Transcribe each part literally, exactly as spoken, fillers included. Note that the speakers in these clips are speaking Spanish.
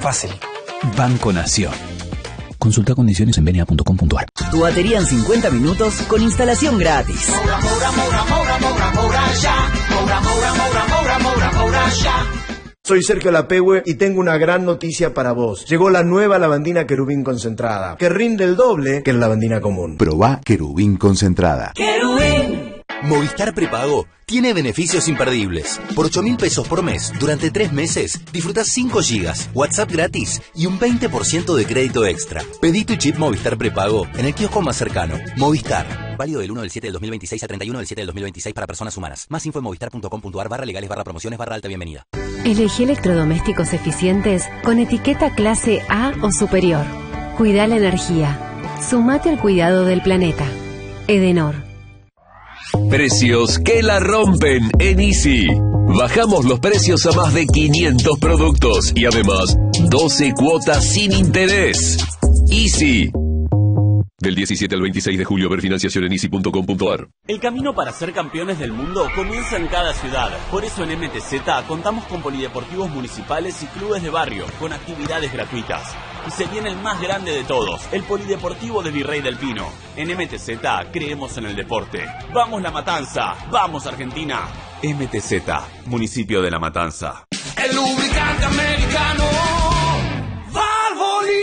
fácil. Banco Nación. Consulta condiciones en b n a punto com punto a r. Tu batería en cincuenta minutos con instalación gratis. Moura, Moura, Moura, Moura, Moura, Moura, ya. Moura, Moura, Moura, Moura, Moura, Moura, ya. Soy Sergio Lapehue y tengo una gran noticia para vos. Llegó la nueva lavandina Querubín concentrada, que rinde el doble que la lavandina común. Probá Querubín concentrada. Querubín. Movistar Prepago tiene beneficios imperdibles. Por ocho mil pesos por mes, durante tres meses, disfrutás cinco gigas, WhatsApp gratis y un veinte por ciento de crédito extra. Pedí tu chip Movistar Prepago en el kiosco más cercano. Movistar. Válido del uno del siete del dos mil veintiséis a treinta y uno del siete del dos mil veintiséis para personas humanas. Más info en movistar punto com punto a r barra legales barra promociones barra alta bienvenida. Elegí electrodomésticos eficientes con etiqueta clase A o superior. Cuida la energía. Sumate al cuidado del planeta. Edenor. Precios que la rompen en Easy. Bajamos los precios a más de quinientos productos y además doce cuotas sin interés. Easy. Del diecisiete al veintiséis de julio, ver financiación en easy punto com punto a r. El camino para ser campeones del mundo comienza en cada ciudad. Por eso en M T Z contamos con polideportivos municipales y clubes de barrio, con actividades gratuitas. Y se viene el más grande de todos, el Polideportivo de Virrey del Pino. En M T Z creemos en el deporte. ¡Vamos La Matanza! ¡Vamos Argentina! M T Z, municipio de La Matanza. El lubricante americano Valvoline.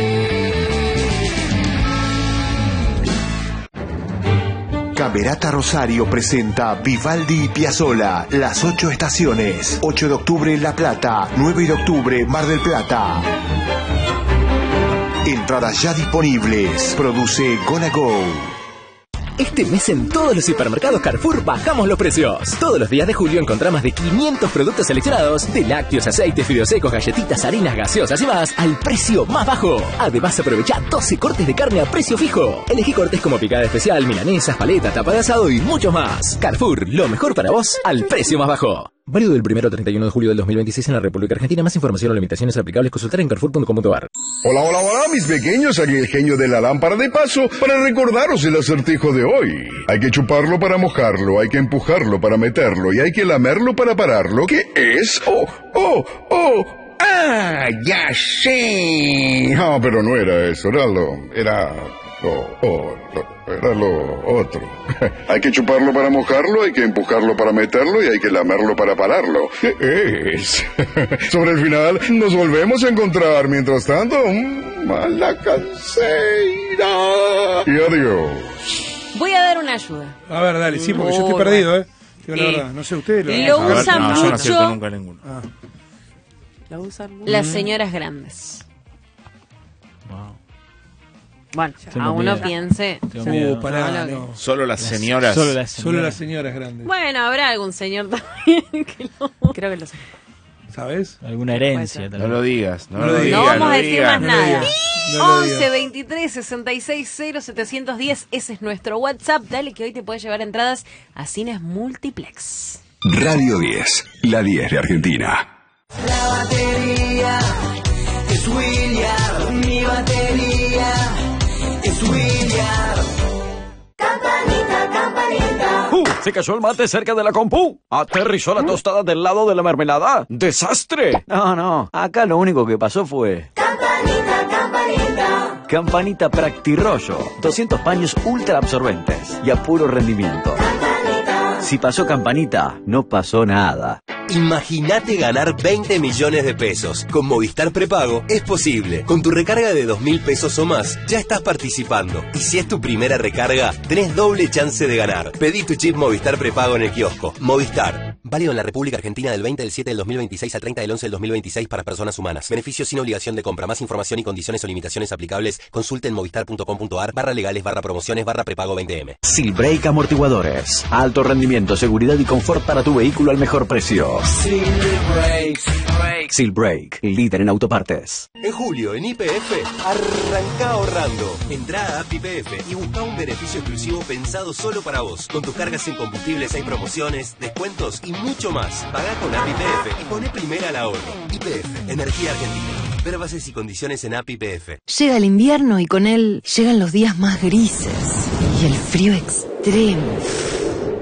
Camerata Rosario presenta Vivaldi y Piazzolla, Las Ocho Estaciones. ocho de octubre La Plata, nueve de octubre Mar del Plata. Entradas ya disponibles. Produce Gonna Go. Este mes en todos los supermercados Carrefour bajamos los precios. Todos los días de julio encontrá más de quinientos productos seleccionados, de lácteos, aceites, fideos secos, galletitas, harinas, gaseosas y más, al precio más bajo. Además aprovecha doce cortes de carne a precio fijo. Elegí cortes como picada especial, milanesas, paleta, tapa de asado y muchos más. Carrefour, lo mejor para vos al precio más bajo. Válido del primero al treinta y uno de julio del dos mil veintiséis en la República Argentina. Más información o limitaciones aplicables consultar en carrefour punto com punto a r. Hola, hola, hola, mis pequeños. Aquí el genio de la lámpara de paso para recordaros el acertijo de hoy. Hay que chuparlo para mojarlo, hay que empujarlo para meterlo y hay que lamerlo para pararlo. ¿Qué es? ¡Oh, oh, oh! ¡Ah, ya sé! No, pero no era eso, era lo... era... lo... oh, lo era lo otro. Hay que chuparlo para mojarlo, hay que empujarlo para meterlo y hay que lamerlo para pararlo. ¿Qué es? Sobre el final nos volvemos a encontrar. Mientras tanto, mala canseira. Y adiós. Voy a dar una ayuda. A ver, dale, sí, porque yo estoy perdido, ¿eh? Digo, la verdad, no sé ustedes. Lo, lo usan no, mucho. Yo no acierto nunca ninguno. Ah. Lo usan mucho. Las señoras grandes. Wow. Bueno, Tengo a uno miedo. piense. Uh, pará, no. Solo las señoras. Solo las Solo señoras. las señoras grandes. Bueno, habrá algún señor también que lo... Creo que lo sé. ¿Sabes? Alguna herencia. No lo digas, no, No lo lo digas. No vamos no a decir digas. más nada. No lo once digas. veintitrés sesenta y seis cero setecientos diez, ese es nuestro WhatsApp. Dale que hoy te puedes llevar entradas a cines multiplex. Radio diez, la diez de Argentina. La batería es William. Mi batería es William. Campanita, campanita. Uh, se cayó el mate cerca de la compu. Aterrizó la tostada del lado de la mermelada. ¡Desastre! No, no. Acá lo único que pasó fue... Campanita, campanita. Campanita Practirollo. doscientos paños ultra absorbentes y a puro rendimiento. Campanita. Si pasó Campanita, no pasó nada. Imagínate ganar veinte millones de pesos. Con Movistar Prepago es posible. Con tu recarga de dos mil pesos o más, ya estás participando. Y si es tu primera recarga, tenés doble chance de ganar. Pedí tu chip Movistar Prepago en el kiosco. Movistar. Válido en la República Argentina del veinte del siete del dos mil veintiséis al treinta del once del dos mil veintiséis para personas humanas. Beneficios sin obligación de compra. Más información y condiciones o limitaciones aplicables, consulte en movistar punto com punto a r barra legales barra promociones barra prepago veinte eme. Silbrake Amortiguadores. Alto rendimiento, seguridad y confort para tu vehículo al mejor precio. Silbrake. Silbrake, líder en autopartes. En julio, en Y P F, arranca ahorrando. Entrá a App Y P F y busca un beneficio exclusivo pensado solo para vos. Con tus cargas en combustibles hay promociones, descuentos y mucho más. Pagá con App Y P F y poné primera al ahorro. Y P F, Energía Argentina. Ver bases y condiciones en App Y P F. Llega el invierno y con él llegan los días más grises y el frío extremo.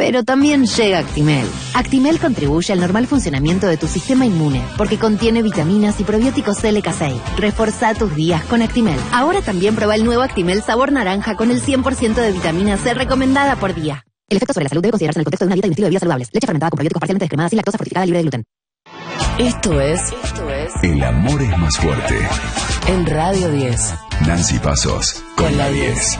Pero también llega Actimel. Actimel contribuye al normal funcionamiento de tu sistema inmune porque contiene vitaminas y probióticos L K seis. Reforza tus días con Actimel. Ahora también prueba el nuevo Actimel sabor naranja con el cien por ciento de vitamina C recomendada por día. El efecto sobre la salud debe considerarse en el contexto de una dieta y un estilo de vida saludables. Leche fermentada con probióticos parcialmente descremada sin lactosa fortificada libre de gluten. Esto es, esto es El amor es más fuerte. en Radio diez. Nancy Pasos con la diez.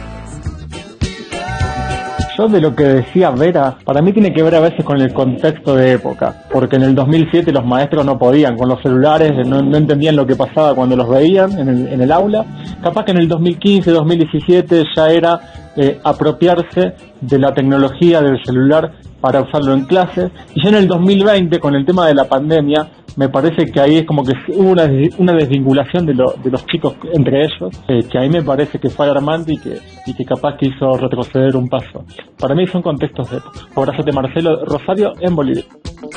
Yo de lo que decía Vera, para mí tiene que ver a veces con el contexto de época, porque en el dos mil siete los maestros no podían con los celulares, no, no entendían lo que pasaba cuando los veían en el, en el aula. Capaz que en el dos mil quince, dos mil diecisiete ya era eh, apropiarse de la tecnología del celular para usarlo en clases, y ya en el dos mil veinte con el tema de la pandemia me parece que ahí es como que hubo una, una desvinculación de, lo, de los chicos entre ellos, eh, que ahí me parece que fue alarmante y que, y que capaz que hizo retroceder un paso. Para mí son contextos de época. Abrazo de Marcelo Rosario en Bolivia.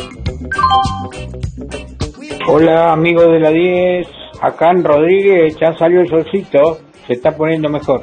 Hola amigos de la diez, acá en Rodríguez ya salió el solcito, se está poniendo mejor.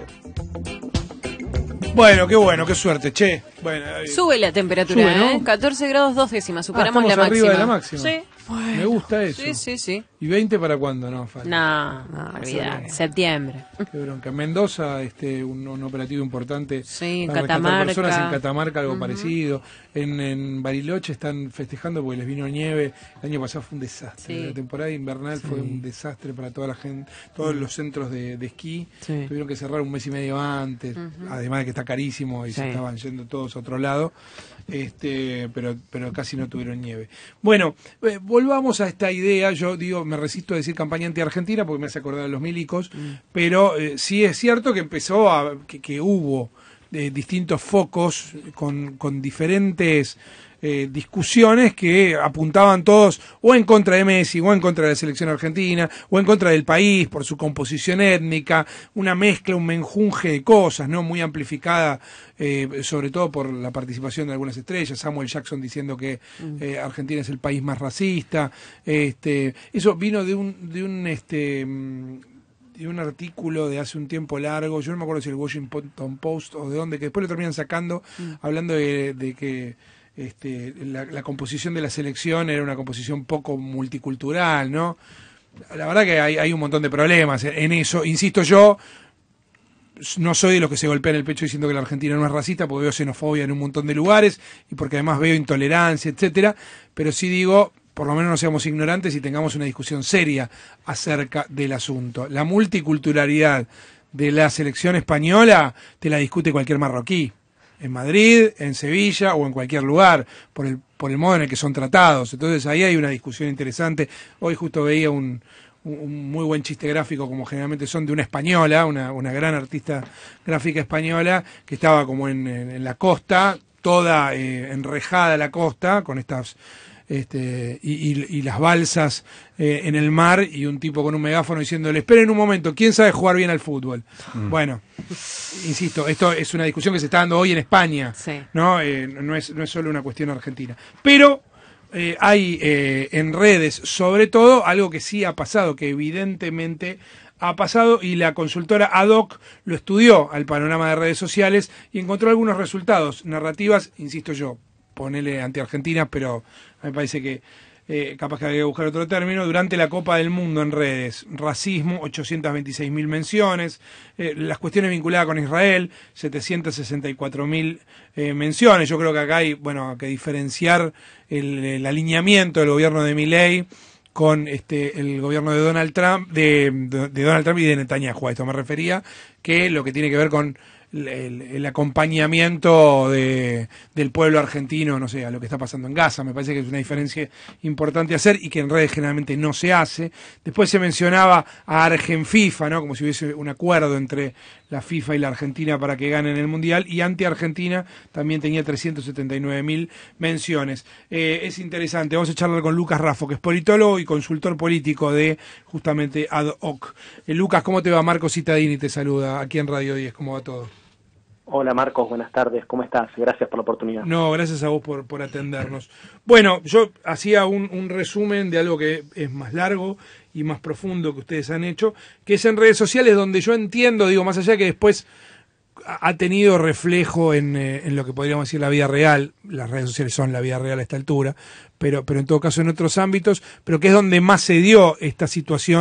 Bueno, qué bueno, qué suerte, che. Bueno, eh, Sube la temperatura, sube, ¿no? ¿eh? catorce grados dos décimas, superamos ah, la máxima. arriba de la máxima. Sí. Bueno, me gusta eso. Sí, sí, sí. ¿Y veinte para cuándo? No, falta. No, no, olvidá, septiembre. Qué bronca. En Mendoza, este, un, un operativo importante. Sí, en para rescatar Catamarca. personas en Catamarca, algo Uh-huh. parecido. En, en Bariloche están festejando porque les vino nieve. El año pasado fue un desastre. Sí. La temporada invernal Sí. fue un desastre para toda la gente. Todos los centros de, de esquí Sí. tuvieron que cerrar un mes y medio antes. Uh-huh. Además de que está carísimo y Sí. se estaban yendo todos a otro lado. Este, pero, pero casi no tuvieron nieve. Bueno, eh, volvamos a esta idea. Yo digo, me resisto a decir campaña anti-argentina porque me hace acordar a los milicos, mm. pero eh, sí es cierto que empezó a, que, que hubo eh, distintos focos con, con diferentes eh, discusiones que apuntaban todos o en contra de Messi, o en contra de la selección argentina, o en contra del país por su composición étnica, una mezcla, un menjunje de cosas, ¿no? Muy amplificada, eh, sobre todo por la participación de algunas estrellas, Samuel Jackson diciendo que eh, Argentina es el país más racista, este, eso vino de un, de un este de un artículo de hace un tiempo largo, yo no me acuerdo si el Washington Post o de dónde, que después lo terminan sacando, mm. hablando de, de que este, la, la composición de la selección era una composición poco multicultural, ¿no? La verdad que hay, hay un montón de problemas en eso. Insisto, yo no soy de los que se golpean el pecho diciendo que la Argentina no es racista, porque veo xenofobia en un montón de lugares y porque además veo intolerancia, etcétera, pero sí digo, por lo menos no seamos ignorantes y tengamos una discusión seria acerca del asunto. La multiculturalidad de la selección española te la discute cualquier marroquí, en Madrid, en Sevilla o en cualquier lugar, por el, por el modo en el que son tratados. Entonces ahí hay una discusión interesante. Hoy justo veía un, un muy buen chiste gráfico, como generalmente son, de una española, una, una gran artista gráfica española, que estaba como en, en, en la costa, toda eh, enrejada la costa, con estas... Este, y, y, y las balsas eh, en el mar, y un tipo con un megáfono diciéndole: esperen un momento, ¿quién sabe jugar bien al fútbol? Mm. Bueno, insisto, esto es una discusión que se está dando hoy en España, sí. ¿no? Eh, no es, no es solo una cuestión argentina, pero eh, hay eh, en redes, sobre todo, algo que sí ha pasado, que evidentemente ha pasado, y la consultora Ad Hoc lo estudió al panorama de redes sociales y encontró algunos resultados, narrativas, insisto yo, ponele anti-argentinas, pero me parece que eh, capaz que había que buscar otro término. Durante la Copa del Mundo en redes, racismo, ochocientas veintiséis mil menciones, eh, las cuestiones vinculadas con Israel, setecientas sesenta y cuatro mil eh, menciones. Yo creo que acá hay, bueno, que diferenciar el, el alineamiento del gobierno de Milei con este el gobierno de Donald Trump, de, de, de Donald Trump y de Netanyahu. A esto me refería, que lo que tiene que ver con El, el acompañamiento de, del pueblo argentino, no sé, a lo que está pasando en Gaza. Me parece que es una diferencia importante hacer y que en redes generalmente no se hace. Después se mencionaba a Argenfifa, ¿no? Como si hubiese un acuerdo entre la FIFA y la Argentina para que ganen el Mundial, y anti-Argentina también tenía trescientas setenta y nueve mil menciones. Eh, es interesante, vamos a charlar con Lucas Raffo, que es politólogo y consultor político de justamente Ad Hoc. Eh, Lucas, ¿cómo te va? Marco Cittadini te saluda aquí en Radio diez, ¿cómo va todo? Hola Marcos, buenas tardes, ¿cómo estás? Gracias por la oportunidad. No, gracias a vos por, por atendernos. Bueno, yo hacía un, un resumen de algo que es más largo y más profundo que ustedes han hecho, que es en redes sociales, donde yo entiendo, digo, más allá que después ha tenido reflejo en, eh, en lo que podríamos decir la vida real. Las redes sociales son la vida real a esta altura, pero, pero en todo caso en otros ámbitos, pero que es donde más se dio esta situación